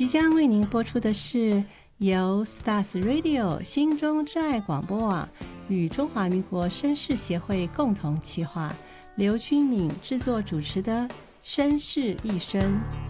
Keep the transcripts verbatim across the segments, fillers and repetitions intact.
即将为您播出的是由 Stars Radio 心中之爱广播网与中华民国绅士协会共同企划，刘君敏制作主持的《绅士一生》。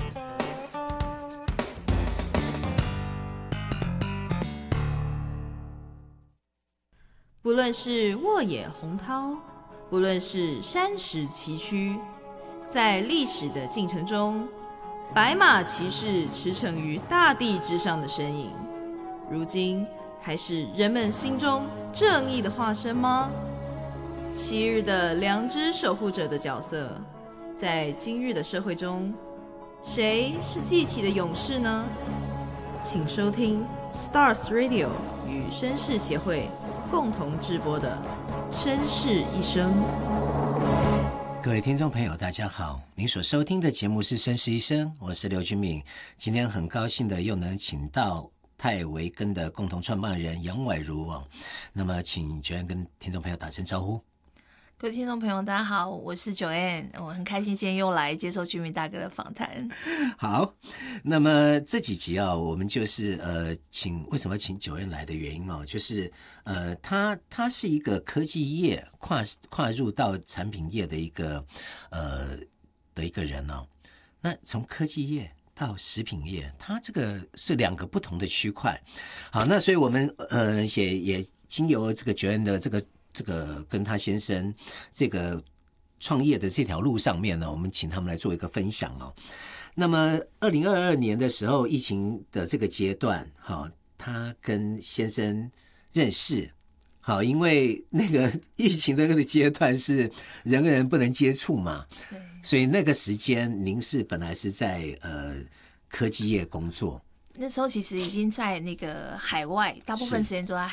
不论是沃野洪涛，不论是山石崎岖，在历史的进程中，白马骑士驰骋于大地之上的身影，如今还是人们心中正义的化身吗？昔日的良知守护者的角色，在今日的社会中，谁是记起的勇士呢？请收听 Stars Radio 与绅士协会共同直播的《绅士一生》。 各位听众朋友大家好，您所收听的节目是《绅士一生》，我是刘君敏。今天很高兴的又能请到泰维根的共同创办人杨婉如哦。那么请Joanne跟听众朋友打声招呼。 各位听众朋友大家好，我是Joanne，我很开心今天又来接受君敏大哥的访谈。 好，那么这几集啊，我们就是呃，请为什么请Joanne来的原因哦，就是呃，他他是一个科技业跨跨入到产品业的一个呃的一个人哦。那从科技业到食品业，它这个是两个不同的区块。好，那所以我们呃也也经由这个Joanne的这个。这个跟他先生这个创业的这条路上面呢，我们请他们来做一个分享哦。那么二零二二年的时候，疫情的这个阶段，好，他跟先生认识，好，因为那个疫情的那个阶段是人跟人不能接触嘛，所以那个时间您是本来是在呃科技业工作。 那时候其实已经在那个海外，大部分时间都在